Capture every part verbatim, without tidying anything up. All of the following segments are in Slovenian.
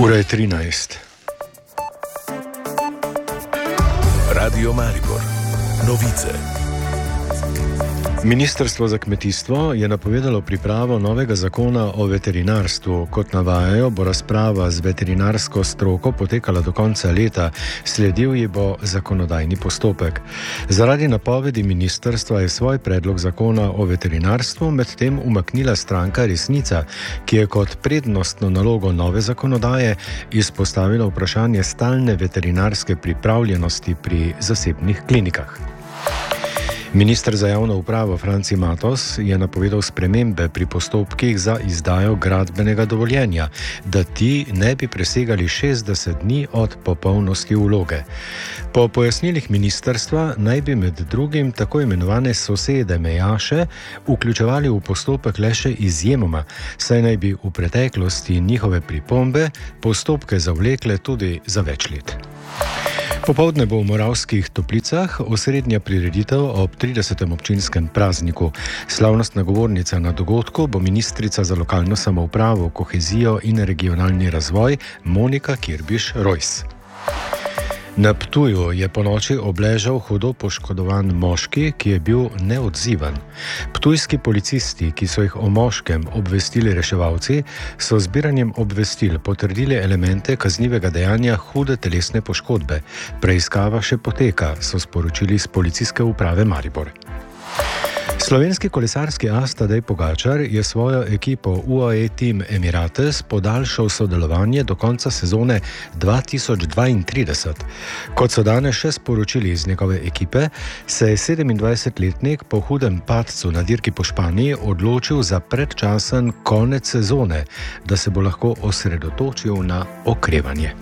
Ura je trinajst. Radio Maribor. Novice. Ministrstvo za kmetijstvo je napovedalo pripravo novega zakona o veterinarstvu. Kot navajajo, bo razprava z veterinarsko stroko potekala do konca leta, sledil ji bo zakonodajni postopek. Zaradi napovedi ministrstva je svoj predlog zakona o veterinarstvu medtem umaknila stranka Resnica, ki je kot prednostno nalogo nove zakonodaje izpostavila vprašanje stalne veterinarske pripravljenosti pri zasebnih klinikah. Minister za javno upravo Franci Matos je napovedal spremembe pri postopkih za izdajo gradbenega dovoljenja, da ti ne bi presegali šestdeset dni od popolnosti vloge. Po pojasnilih ministrstva naj bi med drugim tako imenovane sosede mejaše vključevali v postopek le še izjemoma, saj naj bi v preteklosti njihove pripombe postopke zavlekle tudi za več let. Popoldne bo v Moravskih Toplicah osrednja prireditev ob tridesetem občinskem prazniku. Slavnostna govornica na dogodku bo ministrica za lokalno samoupravo, kohezijo in regionalni razvoj Monika Kirbiš-Rojs. Na Ptuju je ponoči obležal hudo poškodovan moški, ki je bil neodziven. Ptujski policisti, ki so jih o moškem obvestili reševalci, so z zbiranjem obvestil potrdili elemente kaznivega dejanja hude telesne poškodbe. Preiskava še poteka, so sporočili z policijske uprave Maribor. Slovenski kolesarski as Tadej Pogačar je svojo ekipo U A E Team Emirates podaljšal sodelovanje do konca sezone dva tisoč dvaintrideset. Kot so danes še sporočili iz njegove ekipe, se je sedemindvajsetletnik po hudem padcu na dirki po Španiji odločil za predčasen konec sezone, da se bo lahko osredotočil na okrevanje.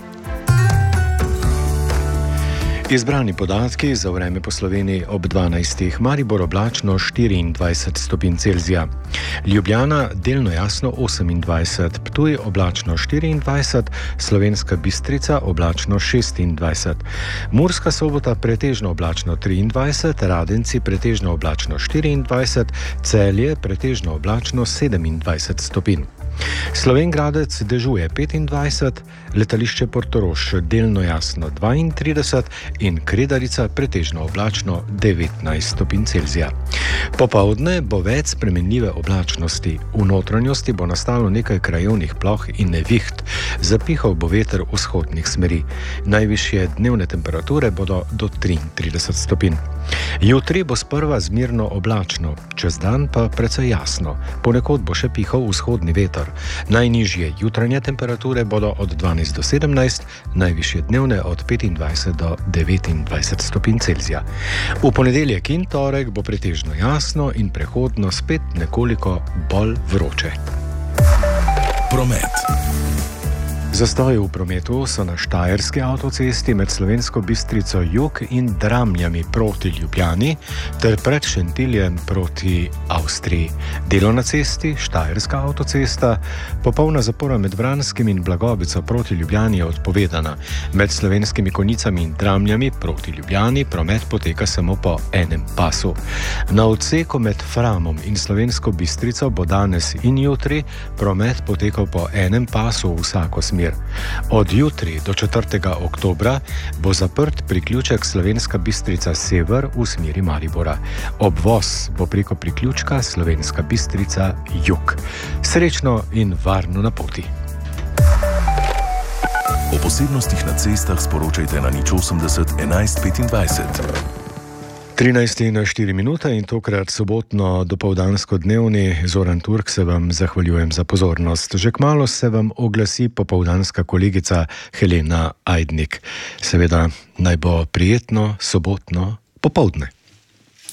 Izbrani podatki za vreme po Sloveniji ob dvanajstih. Maribor oblačno štiriindvajset stopinj Celzija. Ljubljana delno jasno osemindvajset, Ptuj oblačno štiriindvajset, Slovenska Bistrica oblačno šestindvajset. Murska Sobota pretežno oblačno triindvajset, Radenci pretežno oblačno štiriindvajset, Celje pretežno oblačno sedemindvajset stopinj. Slovenj Gradec dežuje petindvajset, letališče Portorož delno jasno dvaintrideset in Kredarica pretežno oblačno devetnajst stopinj Celzija. Popoldne bo več spremenljive oblačnosti. V notranjosti bo nastalo nekaj krajevnih ploh in neviht. Zapihal bo veter vzhodnih smeri. Najvišje dnevne temperature bodo do triintrideset stopinj. Jutri bo sprva zmirno oblačno, čez dan pa precej jasno. Ponekod bo še pihal vzhodni veter. Najnižje jutranje temperature bodo od dvanajst do sedemnajst, najvišje dnevne od petindvajset do devetindvajset stopinj Celzija. V ponedeljek in torek bo pretežno jasno in prehodno spet nekoliko bolj vroče. Promet. Zastoji v prometu so na Štajerski avtocesti med Slovensko Bistrico jug in Dramljami proti Ljubljani ter pred Šentiljem proti Avstriji. Delo na cesti Štajerska avtocesta, popolna zapora med Vranskim in Blagovico proti Ljubljani je odpovedana. Med Slovenskimi Konjicami in Dramljami proti Ljubljani promet poteka samo po enem pasu. Na odseku med Framom in Slovensko Bistrico bo danes in jutri promet potekal po enem pasu v vsako smer. Od jutri do četrtega oktobra bo zaprt priključek Slovenska Bistrica sever v smeri Maribora. Obvoz bo preko priključka Slovenska Bistrica jug. Srečno in varno na poti. O posebnostih na cestah sporočajte na nič osemdeset enajst petindvajset. trinajst in štiri minute in tokrat sobotno dopoldansko dnevni. Zoran Turk se vam zahvaljujem za pozornost. Že kmalu se vam oglasi popoldanska kolegica Helena Ajdnik. Seveda naj bo prijetno sobotno popoldne.